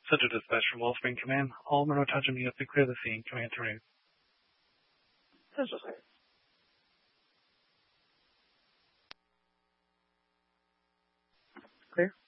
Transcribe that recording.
Such a dispatch from Wellspring Command. All Minotaur units to clear the scene. Command terrain. That's just it. Clear.